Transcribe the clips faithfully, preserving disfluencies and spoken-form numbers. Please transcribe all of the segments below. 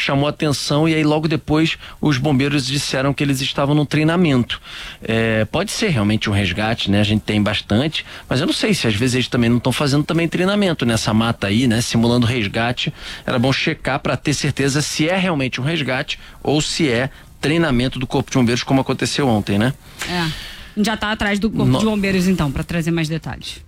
chamou a atenção e aí logo depois os bombeiros disseram que eles estavam no treinamento. É, pode ser realmente um resgate, né? A gente tem bastante, mas eu não sei se às vezes eles também não estão fazendo também treinamento nessa mata aí, né? Simulando resgate. Era bom checar para ter certeza se é realmente um resgate ou se é treinamento do Corpo de Bombeiros, como aconteceu ontem, né? É. A gente já tá atrás do Corpo no... de Bombeiros, então, para trazer mais detalhes.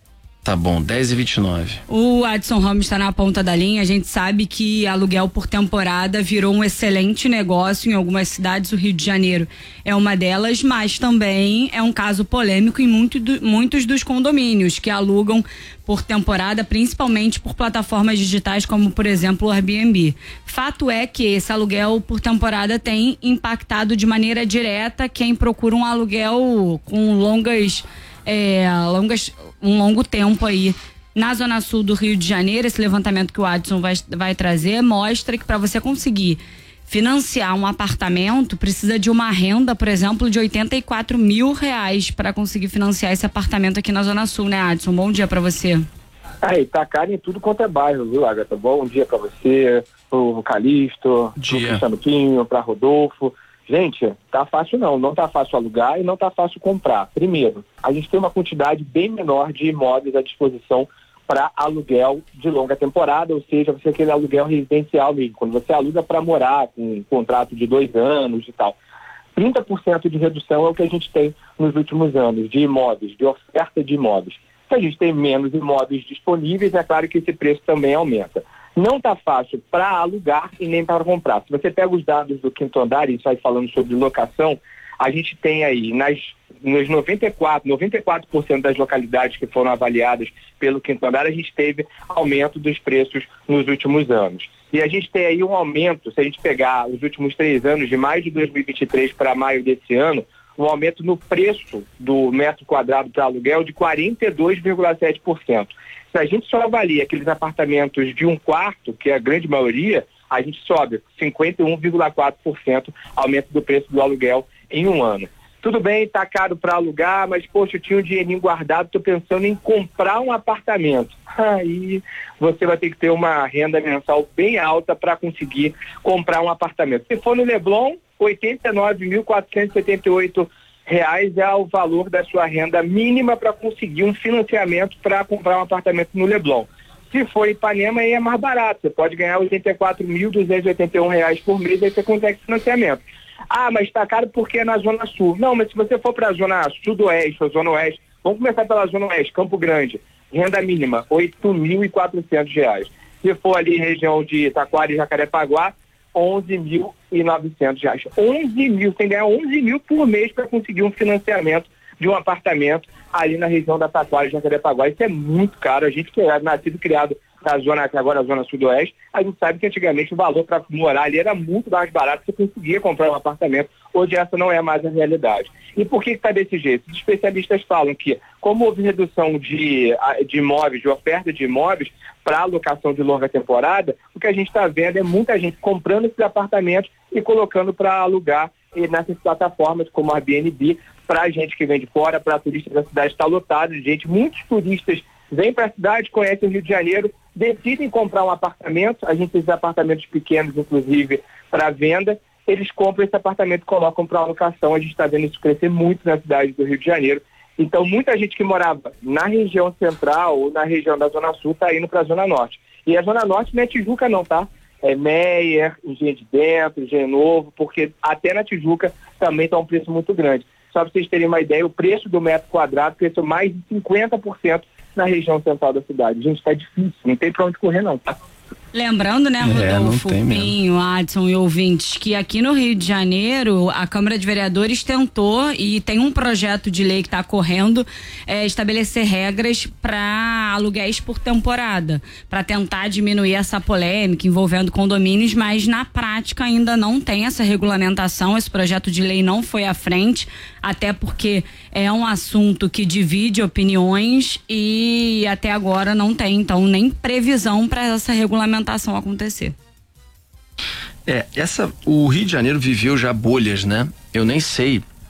Tá bom, dez e vinte e nove. O Adson Ramos está na ponta da linha. A gente sabe que aluguel por temporada virou um excelente negócio em algumas cidades. O Rio de Janeiro é uma delas, mas também é um caso polêmico em muito do, muitos dos condomínios que alugam por temporada, principalmente por plataformas digitais como, por exemplo, o Airbnb. Fato é que esse aluguel por temporada tem impactado de maneira direta quem procura um aluguel com longas... É, longas, um longo tempo aí na Zona Sul do Rio de Janeiro. Esse levantamento que o Adson vai, vai trazer mostra que para você conseguir financiar um apartamento precisa de uma renda, por exemplo, de oitenta e quatro mil reais para conseguir financiar esse apartamento aqui na Zona Sul, né, Adson? Bom dia para você. Aí, tá caro em tudo quanto é bairro, viu, Agatha? Bom dia para você, pro Calixto, pro Cristiano Pinho, pra Rodolfo. Gente, tá fácil não, não tá fácil alugar e não tá fácil comprar. Primeiro, a gente tem uma quantidade bem menor de imóveis à disposição para aluguel de longa temporada, ou seja, você aquele aluguel residencial mesmo, quando você aluga para morar com um contrato de dois anos e tal. trinta por cento de redução é o que a gente tem nos últimos anos de imóveis, de oferta de imóveis. Se a gente tem menos imóveis disponíveis, é claro que esse preço também aumenta. Não está fácil para alugar e nem para comprar. Se você pega os dados do Quinto Andar e sai falando sobre locação, a gente tem aí nas, nos noventa e quatro por cento das localidades que foram avaliadas pelo Quinto Andar, a gente teve aumento dos preços nos últimos anos. E a gente tem aí um aumento, se a gente pegar os últimos três anos, de maio de dois mil e vinte e três para maio desse ano, um aumento no preço do metro quadrado para aluguel de quarenta e dois vírgula sete por cento. Se a gente só avalia aqueles apartamentos de um quarto, que é a grande maioria, a gente sobe cinquenta e um vírgula quatro por cento aumento do preço do aluguel em um ano. Tudo bem, está caro para alugar, mas, poxa, eu tinha um dinheirinho guardado, estou pensando em comprar um apartamento. Aí você vai ter que ter uma renda mensal bem alta para conseguir comprar um apartamento. Se for no Leblon, oitenta e nove mil quatrocentos e setenta e oito reais é o valor da sua renda mínima para conseguir um financiamento para comprar um apartamento no Leblon. Se for em Ipanema, aí é mais barato. Você pode ganhar oitenta e quatro mil duzentos e oitenta e um reais por mês, aí você consegue financiamento. Ah, mas está caro porque é na Zona Sul. Não, mas se você for para a Zona Sudoeste ou Zona Oeste, vamos começar pela Zona Oeste, Campo Grande, renda mínima, oito mil e quatrocentos reais. Se for ali região de Taquara e Jacarepaguá, onze mil e novecentos reais. onze mil, tem que ganhar onze mil por mês para conseguir um financiamento de um apartamento ali na região da Taquara e Jacarepaguá. Isso é muito caro. A gente que é nascido e criado na zona, agora a zona sudoeste, a gente sabe que antigamente o valor para morar ali era muito mais barato, você conseguia comprar um apartamento. Hoje essa não é mais a realidade. E por que está desse jeito? Os especialistas falam que, como houve redução de, de imóveis, de oferta de imóveis para alocação de longa temporada, o que a gente está vendo é muita gente comprando esses apartamentos e colocando para alugar nessas plataformas como a Airbnb, para gente que vem de fora, para turistas da cidade. Está lotado de gente, muitos turistas vêm para a cidade, conhecem o Rio de Janeiro, decidem comprar um apartamento, a gente tem esses apartamentos pequenos, inclusive, para venda, eles compram esse apartamento e colocam para alocação. A gente está vendo isso crescer muito na cidade do Rio de Janeiro. Então, muita gente que morava na região central ou na região da Zona Sul está indo para a Zona Norte. E a Zona Norte não é Tijuca não, tá? É Meier, Engenho de Dentro, Engenho Novo, porque até na Tijuca também está um preço muito grande. Só para vocês terem uma ideia, o preço do metro quadrado cresceu mais de cinquenta por cento na região central da cidade. Gente, tá difícil, não tem pra onde correr não, tá? Lembrando, né, Rodolfo, é, Pinho, Adson e ouvintes, que aqui no Rio de Janeiro a Câmara de Vereadores tentou e tem um projeto de lei que está correndo é, estabelecer regras para aluguéis por temporada, para tentar diminuir essa polêmica envolvendo condomínios, mas na prática ainda não tem essa regulamentação. Esse projeto de lei não foi à frente, até porque é um assunto que divide opiniões e até agora não tem, então, nem previsão para essa regulamentação acontecer. É, essa, o Rio de Janeiro viveu já bolhas, né? Eu nem sei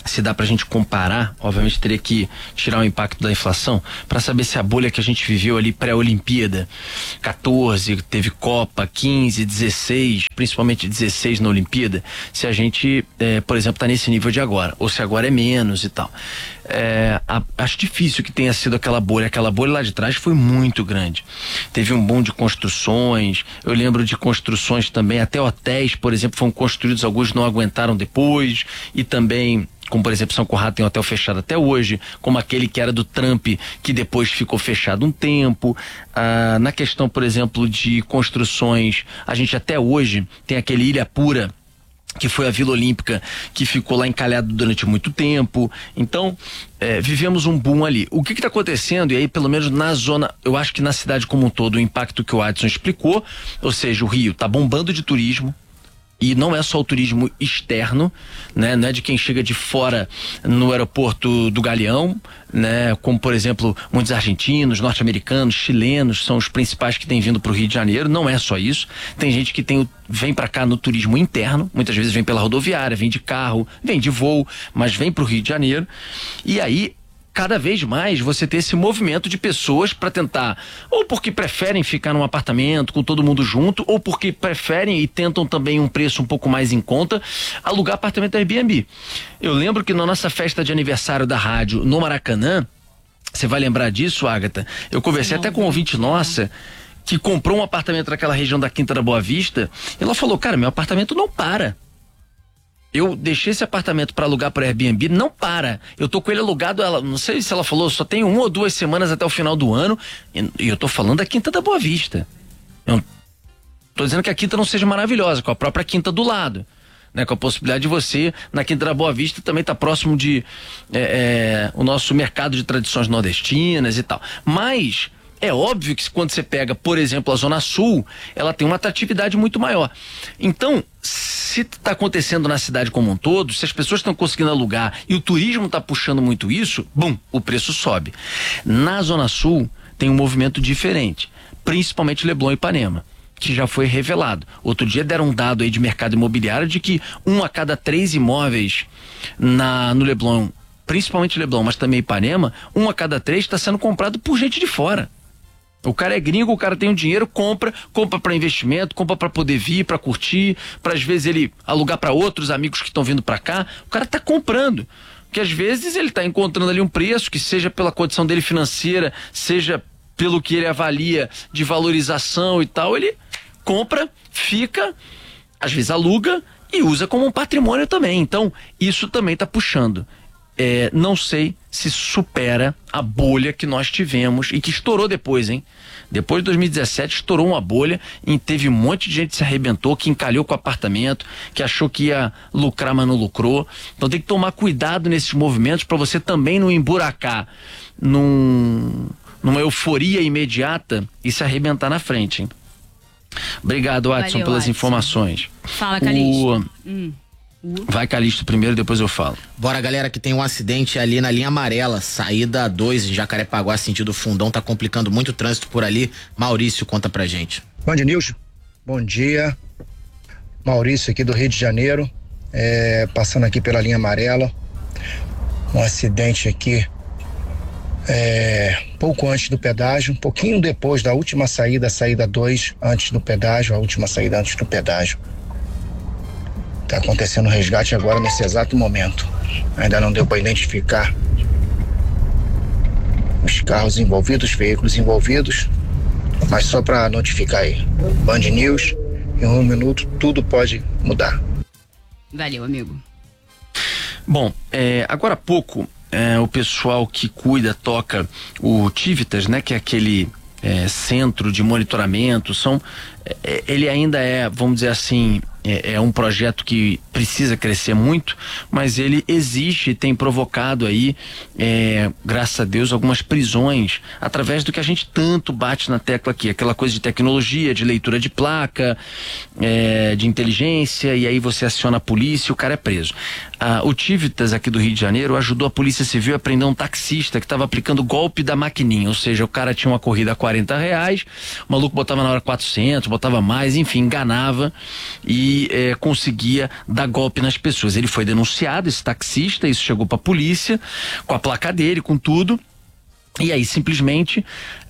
se dá pra gente comparar, obviamente teria que tirar o impacto da inflação para saber se a bolha que a gente viveu ali pré-Olimpíada, quatorze, teve Copa, quinze, dezesseis, principalmente dezesseis na Olimpíada, se a gente, é, por exemplo, tá nesse nível de agora, ou se agora é menos e tal. É, a, acho difícil que tenha sido aquela bolha, aquela bolha lá de trás foi muito grande. Teve um boom de construções, eu lembro de construções também, até hotéis, por exemplo, foram construídos, alguns não aguentaram depois, e também, como por exemplo São Conrado tem um hotel fechado até hoje, como aquele que era do Trump, que depois ficou fechado um tempo. Ah, na questão, por exemplo, de construções, a gente até hoje tem aquele Ilha Pura, que foi a Vila Olímpica, que ficou lá encalhado durante muito tempo. Então, é, vivemos um boom ali. O que está acontecendo, e aí pelo menos na zona, eu acho que na cidade como um todo, o impacto que o Adson explicou, ou seja, o Rio está bombando de turismo, e não é só o turismo externo, né? Não é de quem chega de fora no aeroporto do Galeão, né? Como por exemplo, muitos argentinos, norte-americanos, chilenos são os principais que têm vindo para o Rio de Janeiro. Não é só isso. Tem gente que tem, vem para cá no turismo interno, muitas vezes vem pela rodoviária, vem de carro, vem de voo, mas vem para o Rio de Janeiro. E aí, cada vez mais você ter esse movimento de pessoas para tentar, ou porque preferem ficar num apartamento com todo mundo junto, ou porque preferem e tentam também um preço um pouco mais em conta, alugar apartamento Airbnb. Eu lembro que na nossa festa de aniversário da rádio no Maracanã, você vai lembrar disso, Agatha? Eu conversei não, até com um ouvinte nossa que comprou um apartamento naquela região da Quinta da Boa Vista, e ela falou, cara, meu apartamento não para. Eu deixei esse apartamento para alugar para Airbnb, não para. Eu tô com ele alugado, ela, não sei se ela falou, só tem uma ou duas semanas até o final do ano, e eu tô falando da Quinta da Boa Vista. Eu tô dizendo que a Quinta não seja maravilhosa, com a própria Quinta do lado, né? Com a possibilidade de você, na Quinta da Boa Vista, também tá próximo de é, é, o nosso mercado de tradições nordestinas e tal. Mas é óbvio que quando você pega, por exemplo, a Zona Sul, ela tem uma atratividade muito maior. Então, se está acontecendo na cidade como um todo, se as pessoas estão conseguindo alugar e o turismo está puxando muito isso, bum, o preço sobe. Na Zona Sul tem um movimento diferente, principalmente Leblon e Ipanema, que já foi revelado. Outro dia deram um dado aí de mercado imobiliário de que um a cada três imóveis na, no Leblon, principalmente Leblon, mas também Ipanema, um a cada três está sendo comprado por gente de fora. O cara é gringo, o cara tem o dinheiro, compra, compra para investimento, compra para poder vir, para curtir, para às vezes ele alugar para outros amigos que estão vindo para cá. O cara tá comprando, porque às vezes ele tá encontrando ali um preço que seja pela condição dele financeira, seja pelo que ele avalia de valorização e tal, ele compra, fica, às vezes aluga e usa como um patrimônio também. Então, isso também tá puxando. É, não sei se supera a bolha que nós tivemos e que estourou depois, hein? Depois de dois mil e dezessete estourou uma bolha e teve um monte de gente que se arrebentou, que encalhou com o apartamento, que achou que ia lucrar, mas não lucrou. Então tem que tomar cuidado nesses movimentos para você também não emburacar num, numa euforia imediata e se arrebentar na frente, hein? Obrigado, Adson, Valeu, pelas Adson. informações. Fala, Calixto. O... Hum. Vai, Calixto, primeiro, depois eu falo. Bora, galera, que tem um acidente ali na linha amarela, saída dois em Jacarepaguá, sentido Fundão, tá complicando muito o trânsito por ali. Maurício, conta pra gente. Bom dia, Nilson. Bom dia. Maurício aqui do Rio de Janeiro, é, passando aqui pela linha amarela. Um acidente aqui é, pouco antes do pedágio, um pouquinho depois da última saída, saída dois, antes do pedágio, a última saída antes do pedágio. Está acontecendo o resgate agora nesse exato momento. Ainda não deu para identificar os carros envolvidos, os veículos envolvidos, mas só para notificar aí. Band News, em um minuto tudo pode mudar. Valeu, amigo. Bom, é, agora há pouco é, o pessoal que cuida, toca o Tivitas, né, que é aquele é, centro de monitoramento, são, é, ele ainda é, vamos dizer assim, É, é um projeto que precisa crescer muito, mas ele existe e tem provocado aí, é, graças a Deus, algumas prisões através do que a gente tanto bate na tecla aqui, aquela coisa de tecnologia, de leitura de placa, é, de inteligência, e aí você aciona a polícia e o cara é preso. Ah, o Tivitas aqui do Rio de Janeiro ajudou a Polícia Civil a prender um taxista que estava aplicando golpe da maquininha, ou seja, o cara tinha uma corrida a quarenta reais, o maluco botava na hora quatrocentos, botava mais, enfim, enganava, e que é, conseguia dar golpe nas pessoas. Ele foi denunciado, esse taxista, isso chegou para a polícia, com a placa dele, com tudo, e aí simplesmente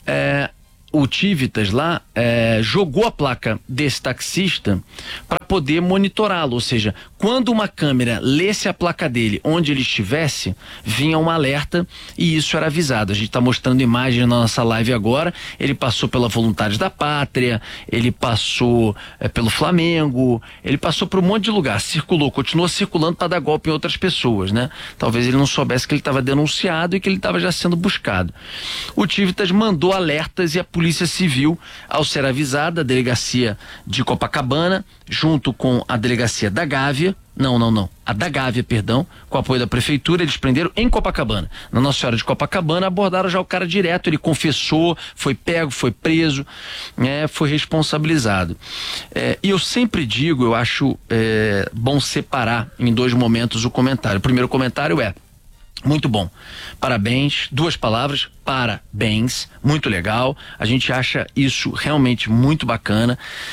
é, o Tívitas lá é, jogou a placa desse taxista para poder monitorá-lo, ou seja, quando uma câmera lesse a placa dele onde ele estivesse, vinha um alerta e isso era avisado. A gente está mostrando imagens na nossa live agora. Ele passou pela Voluntários da Pátria, ele passou é, pelo Flamengo, ele passou por um monte de lugar, circulou, continuou circulando para dar golpe em outras pessoas, né? Talvez ele não soubesse que ele estava denunciado e que ele estava já sendo buscado. O Tívitas mandou alertas e a Polícia Civil, ao ser avisada, a delegacia de Copacabana, junto com a delegacia da Gávea, não, não, não, a da Gávea, perdão, com apoio da prefeitura, eles prenderam em Copacabana. Na Nossa Senhora de Copacabana, abordaram já o cara direto, ele confessou, foi pego, foi preso, é, foi responsabilizado. É, e eu sempre digo, eu acho é, bom separar em dois momentos o comentário. O primeiro comentário é: muito bom, parabéns, duas palavras, parabéns, muito legal, a gente acha isso realmente muito bacana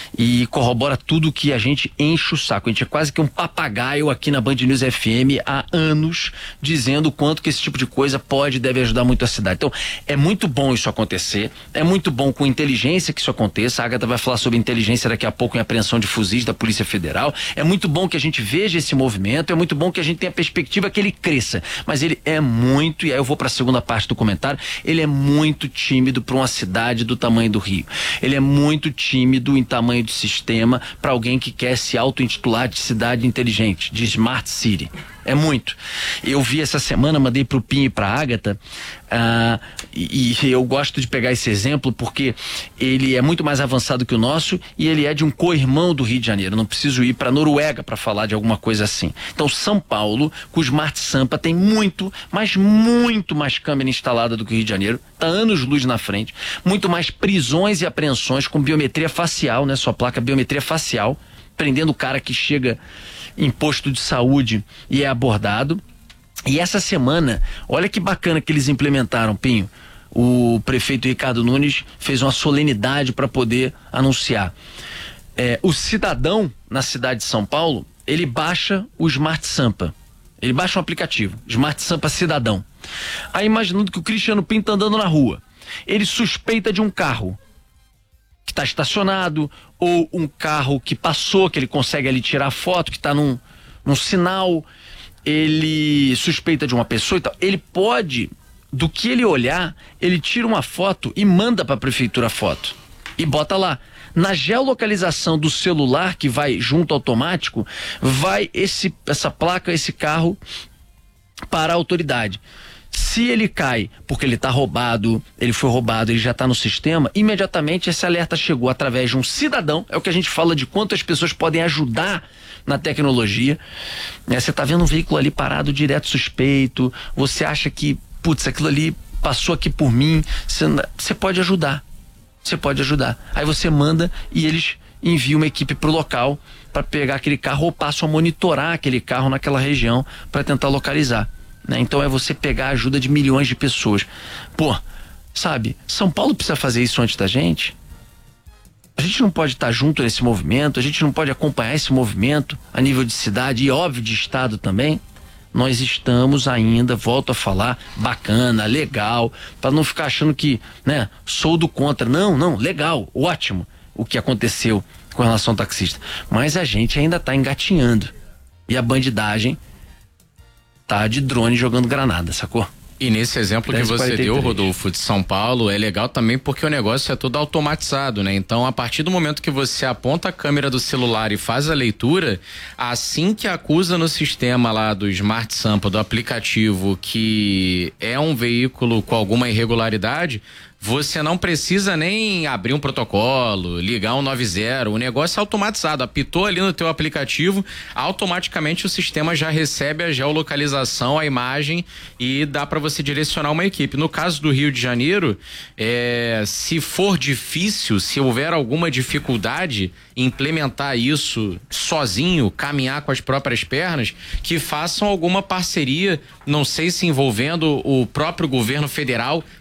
e corrobora tudo que a gente enche o saco. A gente é quase que um papagaio aqui na Band News F M há anos dizendo o quanto que esse tipo de coisa pode e deve ajudar muito a cidade. Então é muito bom isso acontecer, é muito bom com inteligência que isso aconteça. A Agatha vai falar sobre inteligência daqui a pouco em apreensão de fuzis da Polícia Federal. É muito bom que a gente veja esse movimento, é muito bom que a gente tenha a perspectiva que ele cresça, mas ele é muito, e aí eu vou para a segunda parte do comentário, ele é muito tímido para uma cidade do tamanho do Rio. Ele é muito tímido em tamanho de sistema para alguém que quer se auto-intitular de cidade inteligente, de Smart City. É muito. Eu vi essa semana, mandei pro Pinho e pra Agatha, uh, e, e eu gosto de pegar esse exemplo porque ele é muito mais avançado que o nosso e ele é de um co-irmão do Rio de Janeiro. Não preciso ir pra Noruega para falar de alguma coisa assim. Então São Paulo, com o Smart Sampa, tem muito, mas muito mais câmera instalada do que o Rio de Janeiro. Tá anos-luz na frente. Muito mais prisões e apreensões com biometria facial, né? Sua placa biometria facial, prendendo o cara que chega em posto de saúde e é abordado. E essa semana, olha que bacana que eles implementaram, Pinho. O prefeito Ricardo Nunes fez uma solenidade para poder anunciar. É, o cidadão na cidade de São Paulo, ele baixa o Smart Sampa. Ele baixa um aplicativo, Smart Sampa Cidadão. Aí imaginando que o Cristiano Pinto tá andando na rua, ele suspeita de um carro que está estacionado, ou um carro que passou, que ele consegue ali tirar foto, que está num, num sinal, ele suspeita de uma pessoa e tal, ele pode, do que ele olhar, ele tira uma foto e manda para a prefeitura a foto e bota lá. Na geolocalização do celular que vai junto automático, vai esse, essa placa, esse carro para a autoridade. Se ele cai porque ele está roubado, ele foi roubado, ele já está no sistema, imediatamente esse alerta chegou através de um cidadão. É o que a gente fala de quanto as pessoas podem ajudar na tecnologia. É, você está vendo um veículo ali parado, direto suspeito, você acha que, putz, aquilo ali passou aqui por mim, você, você pode ajudar. Você pode ajudar. Aí você manda e eles enviam uma equipe pro local para pegar aquele carro ou passam a monitorar aquele carro naquela região para tentar localizar. Né? Então é você pegar a ajuda de milhões de pessoas. Pô, sabe, São Paulo precisa fazer isso antes da gente. A gente não pode estar junto nesse movimento, a gente não pode acompanhar esse movimento a nível de cidade e óbvio de estado também. Nós estamos ainda, volto a falar, bacana, legal, para não ficar achando que, né, sou do contra. Não, não, legal, ótimo o que aconteceu com relação ao taxista. Mas a gente ainda está engatinhando. E a bandidagem tá de drone jogando granada, sacou? E nesse exemplo que você deu, Rodolfo, de São Paulo, é legal também porque o negócio é todo automatizado, né? Então, a partir do momento que você aponta a câmera do celular e faz a leitura, assim que acusa no sistema lá do Smart Sampa, do aplicativo, que é um veículo com alguma irregularidade, você não precisa nem abrir um protocolo, ligar um nove zero, o negócio é automatizado, apitou ali no teu aplicativo, automaticamente o sistema já recebe a geolocalização, a imagem e dá para você direcionar uma equipe. No caso do Rio de Janeiro, é, se for difícil, se houver alguma dificuldade em implementar isso sozinho, caminhar com as próprias pernas, que façam alguma parceria, não sei se envolvendo o próprio governo federal,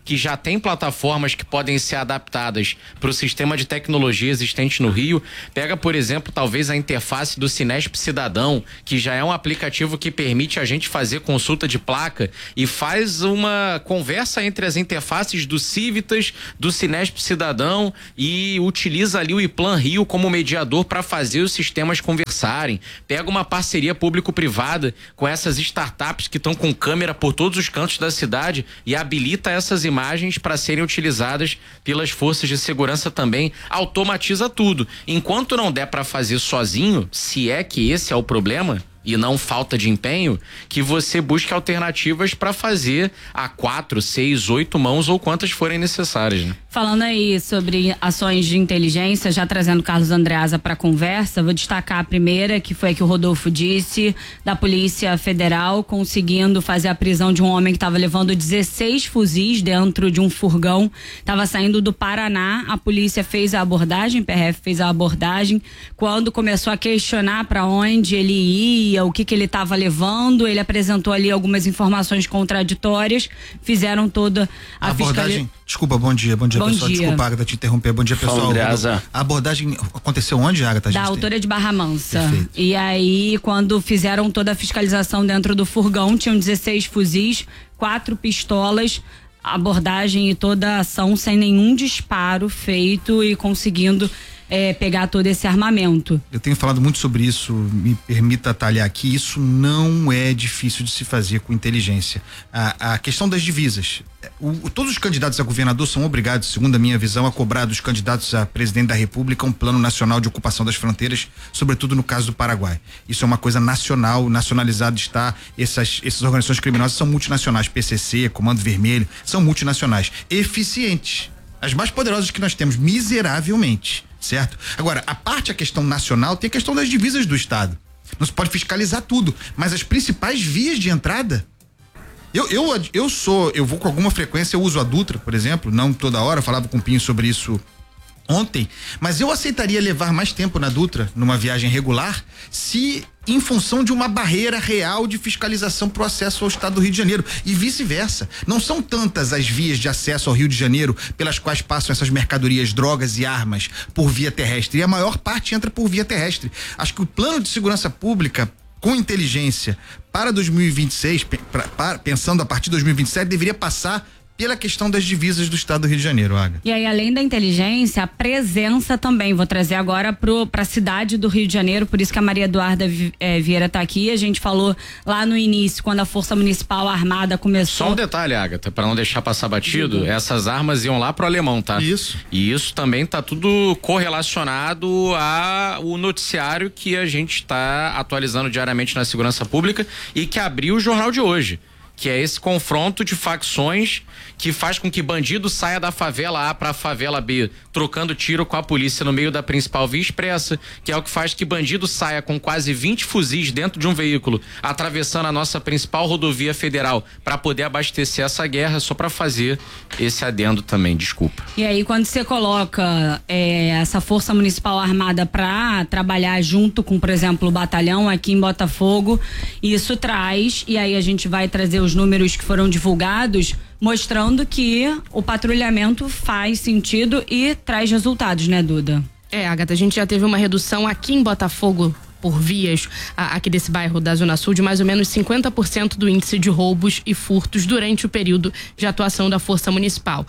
que já tem plataformas que podem ser adaptadas para o sistema de tecnologia existente no Rio. Pega, por exemplo, talvez a interface do Cinesp Cidadão, que já é um aplicativo que permite a gente fazer consulta de placa e faz uma conversa entre as interfaces do Civitas, do Cinesp Cidadão e utiliza ali o iPlan Rio como mediador para fazer os sistemas conversarem. Pega uma parceria público-privada com essas startups que estão com câmera por todos os cantos da cidade e habilita essas imagens para serem utilizadas pelas forças de segurança também. Automatiza tudo. Enquanto não der para fazer sozinho, se é que esse é o problema e não falta de empenho, que você busque alternativas para fazer a quatro, seis, oito mãos ou quantas forem necessárias, né? Falando aí sobre ações de inteligência, já trazendo o Carlos Andreasa para a conversa, vou destacar a primeira, que foi a que o Rodolfo disse, da Polícia Federal, conseguindo fazer a prisão de um homem que estava levando dezesseis fuzis dentro de um furgão, estava saindo do Paraná. A polícia fez a abordagem, P R F fez a abordagem, quando começou a questionar para onde ele ia, o que que ele estava levando, ele apresentou ali algumas informações contraditórias, fizeram toda a, a abordagem. Fiscalia... Desculpa, bom dia, bom dia bom pessoal, dia. desculpa, Agatha, te interromper, bom dia pessoal. Fala, a abordagem aconteceu onde, Agatha? Da altura de Barra Mansa. Perfeito. E aí, quando fizeram toda a fiscalização dentro do furgão, tinham dezesseis fuzis, quatro pistolas, abordagem e toda a ação sem nenhum disparo feito e conseguindo É, pegar todo esse armamento. Eu tenho falado muito sobre isso, me permita atalhar aqui, isso não é difícil de se fazer com inteligência. A, a questão das divisas, o, todos os candidatos a governador são obrigados, segundo a minha visão, a cobrar dos candidatos a presidente da República um plano nacional de ocupação das fronteiras, sobretudo no caso do Paraguai. Isso é uma coisa nacional, nacionalizado está, essas, essas organizações criminosas são multinacionais, P C C, Comando Vermelho, são multinacionais, eficientes, as mais poderosas que nós temos, miseravelmente. Certo? Agora, a parte, a questão nacional, tem a questão das divisas do Estado. Não se pode fiscalizar tudo, mas as principais vias de entrada. Eu, eu, eu sou, eu vou com alguma frequência, eu uso a Dutra, por exemplo, não toda hora, eu falava com o Pinho sobre isso ontem, mas eu aceitaria levar mais tempo na Dutra, numa viagem regular, se em função de uma barreira real de fiscalização pro acesso ao estado do Rio de Janeiro e vice-versa. Não são tantas as vias de acesso ao Rio de Janeiro pelas quais passam essas mercadorias, drogas e armas por via terrestre, e a maior parte entra por via terrestre. Acho que o plano de segurança pública com inteligência para dois mil e vinte e seis, pra, pra, pensando a partir de dois mil e vinte e sete, deveria passar pela questão das divisas do estado do Rio de Janeiro, Aga. E aí, além da inteligência, a presença também. Vou trazer agora para a cidade do Rio de Janeiro, por isso que a Maria Eduarda é, Vieira está aqui. A gente falou lá no início, quando a Força Municipal Armada começou. Só um detalhe, Agatha, para não deixar passar batido, uhum. Essas armas iam lá pro Alemão, tá? Isso. E isso também tá tudo correlacionado ao noticiário que a gente está atualizando diariamente na segurança pública e que abriu o jornal de hoje. Que é esse confronto de facções que faz com que bandido saia da favela A para a favela B, trocando tiro com a polícia no meio da principal via expressa, que é o que faz que bandido saia com quase vinte fuzis dentro de um veículo, atravessando a nossa principal rodovia federal para poder abastecer essa guerra, só para fazer esse adendo também, desculpa. E aí, quando você coloca é, essa Força Municipal Armada para trabalhar junto com, por exemplo, o batalhão aqui em Botafogo, isso traz, e aí a gente vai trazer os números que foram divulgados, mostrando que o patrulhamento faz sentido e traz resultados, né, Duda? É, Agatha, a gente já teve uma redução aqui em Botafogo por vias a, aqui desse bairro da Zona Sul de mais ou menos cinquenta por cento do índice de roubos e furtos durante o período de atuação da Força Municipal.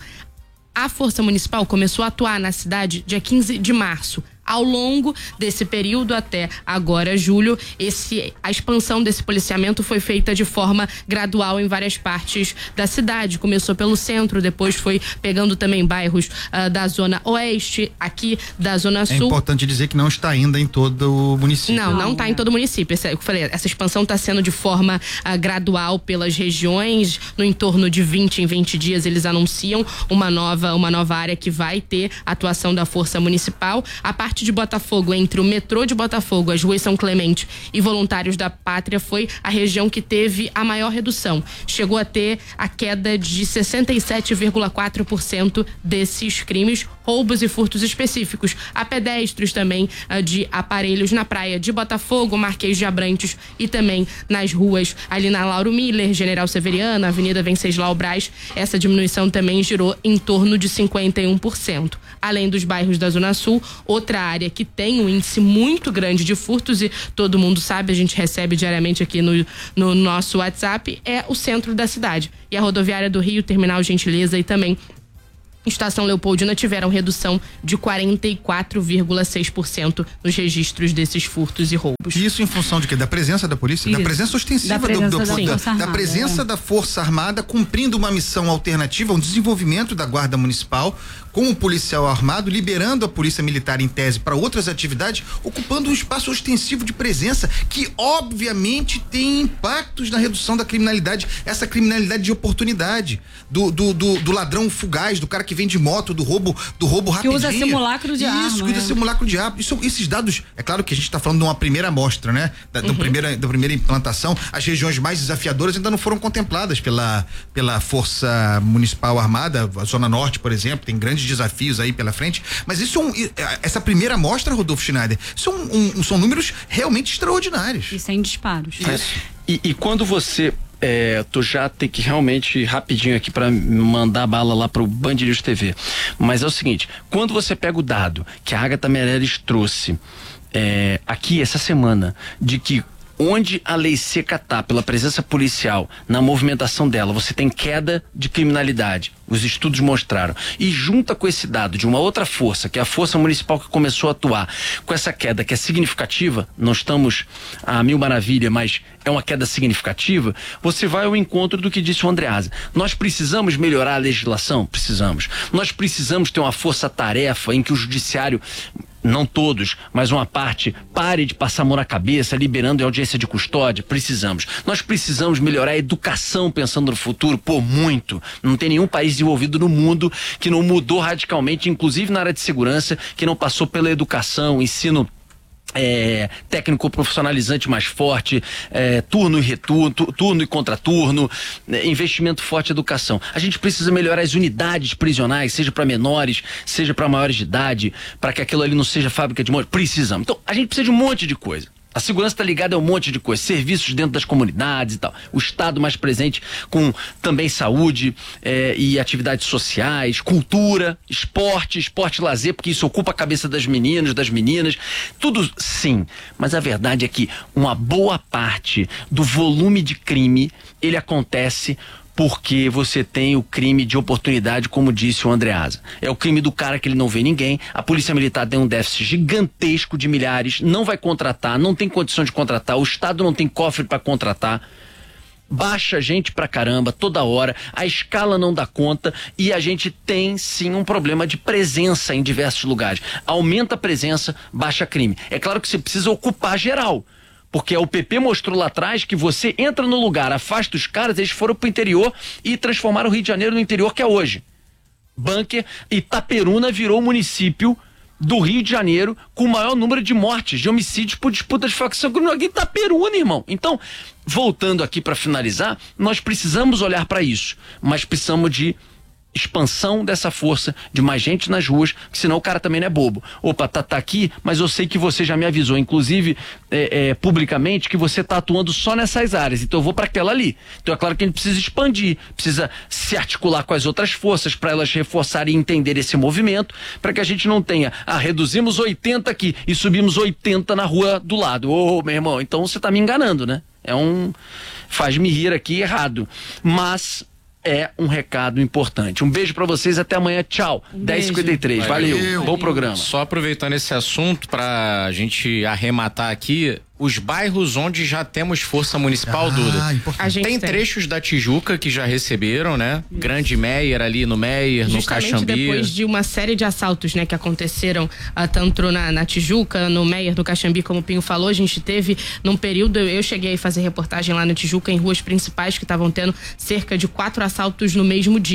A Força Municipal começou a atuar na cidade dia quinze de março. Ao longo desse período até agora, julho, esse, a expansão desse policiamento foi feita de forma gradual em várias partes da cidade. Começou pelo centro, depois foi pegando também bairros uh, da Zona Oeste, aqui da Zona Sul. É importante dizer que não está ainda em todo o município. Não, não está em todo o município. Essa, eu falei, essa expansão está sendo de forma uh, gradual pelas regiões. No entorno de vinte em vinte dias, eles anunciam uma nova, uma nova área que vai ter atuação da Força Municipal. A parte de Botafogo, entre o metrô de Botafogo, as ruas São Clemente e Voluntários da Pátria, foi a região que teve a maior redução. Chegou a ter a queda de sessenta e sete vírgula quatro por cento desses crimes, roubos e furtos específicos a pedestres também uh, de aparelhos na praia de Botafogo, Marquês de Abrantes e também nas ruas ali na Lauro Miller, General Severiano, Avenida Venceslau Braz. Essa diminuição também girou em torno de cinquenta e um por cento. Além dos bairros da Zona Sul, outra área que tem um índice muito grande de furtos e todo mundo sabe, a gente recebe diariamente aqui no, no nosso WhatsApp, é o centro da cidade. E a rodoviária do Rio, Terminal Gentileza e também Estação Leopoldina tiveram redução de quarenta e quatro vírgula seis por cento nos registros desses furtos e roubos. Isso em função de quê? Da presença da polícia? Isso. Da presença ostensiva da presença, do, do, da, da, da presença é. da Força Armada cumprindo uma missão alternativa, um desenvolvimento da Guarda Municipal com o policial armado, liberando a polícia militar em tese para outras atividades, ocupando um espaço ostensivo de presença que obviamente tem impactos na redução da criminalidade, essa criminalidade de oportunidade, do, do, do, do ladrão fugaz, do cara que vem de moto, do roubo, do roubo rapidinho. Que usa simulacro de Isso, arma. Isso, que usa é. simulacro de arma. Isso, esses dados, é claro que a gente está falando de uma primeira amostra, né? Da, uhum. do primeira, da primeira implantação, as regiões mais desafiadoras ainda não foram contempladas pela, pela Força Municipal Armada, a Zona Norte, por exemplo, tem grandes desafios aí pela frente, mas isso é um, essa primeira amostra, Rodolfo Schneider, isso é um, um, são números realmente extraordinários. E sem disparos. É. E, e quando você É, tu já tem que realmente rapidinho aqui para mandar bala lá pro Band News T V, mas é o seguinte, quando você pega o dado que a Agatha Meirelles trouxe é, aqui essa semana, de que onde a lei seca tá pela presença policial na movimentação dela, você tem queda de criminalidade, os estudos mostraram, e junta com esse dado de uma outra força, que é a Força Municipal que começou a atuar, com essa queda que é significativa, não estamos a mil maravilha, mas é uma queda significativa, você vai ao encontro do que disse o Andreasa. Nós precisamos melhorar a legislação? Precisamos. Nós precisamos ter uma força-tarefa em que o judiciário, não todos, mas uma parte, pare de passar a mão na cabeça, liberando em audiência de custódia. Precisamos. Nós precisamos melhorar a educação pensando no futuro, por muito. Não tem nenhum país desenvolvido no mundo que não mudou radicalmente, inclusive na área de segurança, que não passou pela educação, ensino É, técnico profissionalizante mais forte, é, turno e returno, tu, turno e contraturno, é, investimento forte em educação. A gente precisa melhorar as unidades prisionais, seja para menores, seja para maiores de idade, para que aquilo ali não seja fábrica de morte. Precisamos. Então, a gente precisa de um monte de coisa. A segurança está ligada a um monte de coisa, serviços dentro das comunidades e tal. O Estado mais presente com também saúde é, e atividades sociais, cultura, esporte, esporte e lazer, porque isso ocupa a cabeça das meninas, das meninas. Tudo sim, mas a verdade é que uma boa parte do volume de crime, ele acontece porque você tem o crime de oportunidade, como disse o Andreasa. É o crime do cara que ele não vê ninguém. A Polícia Militar tem um déficit gigantesco de milhares, não vai contratar, não tem condição de contratar, o Estado não tem cofre para contratar. Baixa gente pra caramba, toda hora, a escala não dá conta e a gente tem sim um problema de presença em diversos lugares. Aumenta a presença, baixa crime. É claro que você precisa ocupar geral. Porque o P P mostrou lá atrás que você entra no lugar, afasta os caras, eles foram pro interior e transformaram o Rio de Janeiro no interior que é hoje. Bunker, Itaperuna virou o município do Rio de Janeiro com o maior número de mortes, de homicídios por disputa de facção. Itaperuna, irmão. Então, voltando aqui para finalizar, nós precisamos olhar para isso, mas precisamos de expansão dessa força, de mais gente nas ruas, que senão o cara também não é bobo. Opa, tá, tá aqui, mas eu sei que você já me avisou, inclusive é, é, publicamente, que você tá atuando só nessas áreas, então eu vou para aquela ali. Então é claro que a gente precisa expandir, precisa se articular com as outras forças para elas reforçarem e entender esse movimento, para que a gente não tenha, ah, reduzimos oitenta aqui e subimos oitenta na rua do lado. Ô, meu irmão, então você tá me enganando, né? É um... faz-me rir aqui errado. Mas é um recado importante. Um beijo pra vocês, até amanhã, tchau. Um dez e cinquenta e três, valeu. valeu. Bom programa. Só aproveitando esse assunto pra gente arrematar aqui, os bairros onde já temos força municipal, ah, Duda. A gente tem, tem trechos da Tijuca que já receberam, né? Isso. Grande Meier ali no Meier, no Caxambi. Depois de uma série de assaltos, né, que aconteceram uh, tanto na, na Tijuca, no Meier, no Caxambi, como o Pinho falou, a gente teve num período, eu cheguei a fazer reportagem lá na Tijuca em ruas principais que estavam tendo cerca de quatro assaltos no mesmo dia.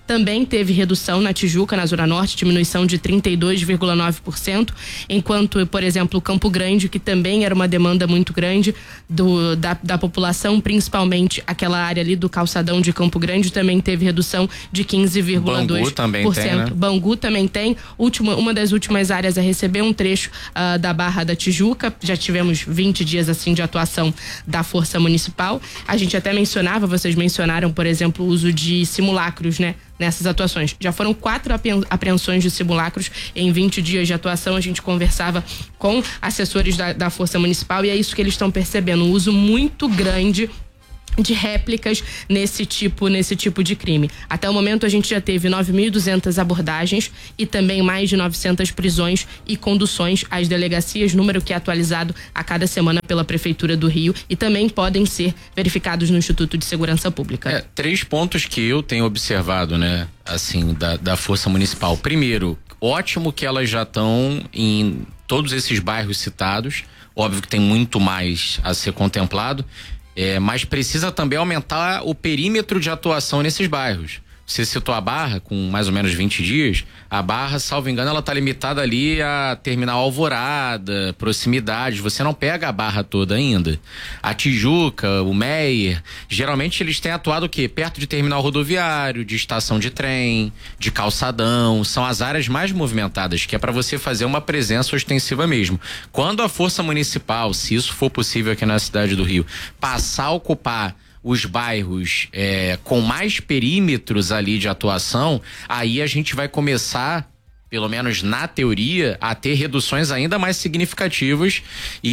também teve redução na Tijuca, na Zona Norte, diminuição de trinta e dois vírgula nove por cento, enquanto, por exemplo, Campo Grande, que também era uma demanda muito grande do, da, da população, principalmente aquela área ali do calçadão de Campo Grande, também teve redução de quinze vírgula dois por cento. Bangu também tem, né? Bangu também tem. Última, uma das últimas áreas a receber um trecho uh, da Barra da Tijuca. Já tivemos vinte dias assim de atuação da Força Municipal. A gente até mencionava, vocês mencionaram, por exemplo, o uso de simulacros, né? Nessas atuações. Já foram quatro apreensões de simulacros em vinte dias de atuação. A gente conversava com assessores da, da Força Municipal e é isso que eles estão percebendo, um uso muito grande de réplicas nesse tipo, nesse tipo de crime. Até o momento a gente já teve nove mil e duzentas abordagens e também mais de novecentas prisões e conduções às delegacias, número que é atualizado a cada semana pela Prefeitura do Rio e também podem ser verificados no Instituto de Segurança Pública. É, três pontos que eu tenho observado, né, assim, da, da Força Municipal. Primeiro, ótimo que elas já estão em todos esses bairros citados, óbvio que tem muito mais a ser contemplado. É, mas precisa também aumentar o perímetro de atuação nesses bairros. Você citou a Barra, com mais ou menos vinte dias, a Barra, salvo engano, ela está limitada ali a Terminal Alvorada, proximidades, você não pega a Barra toda ainda. A Tijuca, o Meier, geralmente eles têm atuado o quê? Perto de terminal rodoviário, de estação de trem, de calçadão, são as áreas mais movimentadas, que é para você fazer uma presença ostensiva mesmo. Quando a Força Municipal, se isso for possível aqui na cidade do Rio, passar a ocupar os bairros é, com mais perímetros ali de atuação, aí a gente vai começar, pelo menos na teoria, a ter reduções ainda mais significativas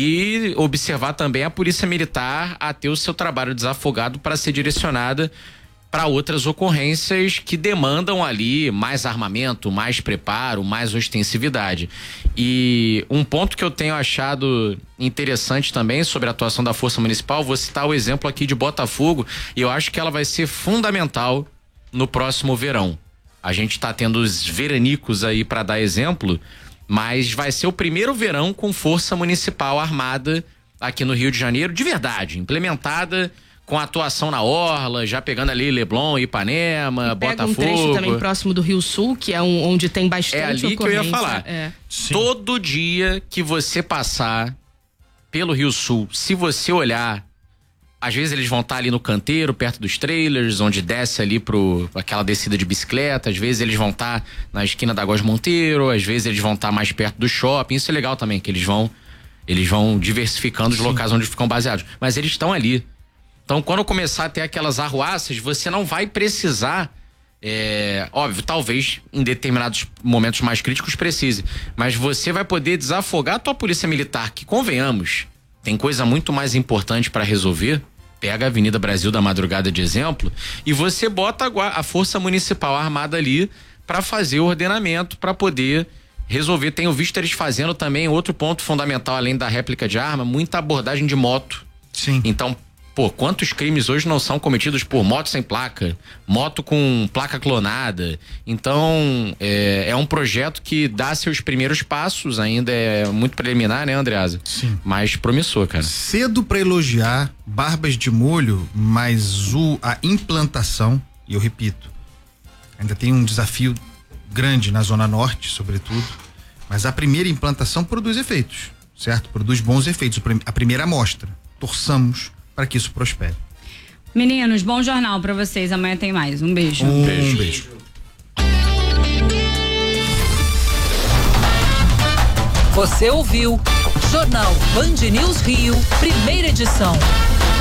e observar também a Polícia Militar a ter o seu trabalho desafogado para ser direcionada para outras ocorrências que demandam ali mais armamento, mais preparo, mais ostensividade. E um ponto que eu tenho achado interessante também sobre a atuação da Força Municipal, vou citar o exemplo aqui de Botafogo, e eu acho que ela vai ser fundamental no próximo verão. A gente está tendo os veranicos aí para dar exemplo, mas vai ser o primeiro verão com Força Municipal armada aqui no Rio de Janeiro, de verdade, implementada, com atuação na Orla, já pegando ali Leblon, Ipanema, e pega Botafogo. Um trecho também próximo do Rio Sul, que é um, onde tem bastante ocorrência. É ali que eu ia falar. É. Todo dia que você passar pelo Rio Sul, se você olhar, às vezes eles vão estar ali no canteiro, perto dos trailers, onde desce ali pro aquela descida de bicicleta, às vezes eles vão estar na esquina da Góes Monteiro, às vezes eles vão estar mais perto do shopping. Isso é legal também, que eles vão eles vão diversificando os Sim. locais onde ficam baseados. Mas eles estão ali. Então, quando começar a ter aquelas arruaças, você não vai precisar, é, óbvio, talvez em determinados momentos mais críticos precise, mas você vai poder desafogar a tua Polícia Militar, que, convenhamos, tem coisa muito mais importante para resolver. Pega a Avenida Brasil da Madrugada de exemplo e você bota a, a Força Municipal armada ali para fazer o ordenamento, para poder resolver. Tenho visto eles fazendo também outro ponto fundamental, além da réplica de arma, muita abordagem de moto. Sim. Então, pô, quantos crimes hoje não são cometidos por moto sem placa, moto com placa clonada? Então, é, é um projeto que dá seus primeiros passos, ainda é muito preliminar, né, Andreasa? Sim. Mas promissor, cara. Cedo pra elogiar, barbas de molho, mas o, a implantação, e eu repito, ainda tem um desafio grande na Zona Norte, sobretudo, mas a primeira implantação produz efeitos, certo? Produz bons efeitos, a primeira amostra. Torçamos para que isso prospere. Meninos, bom jornal para vocês. Amanhã tem mais. Um beijo. Um beijo. Um beijo. Você ouviu Jornal Band News Rio, primeira edição.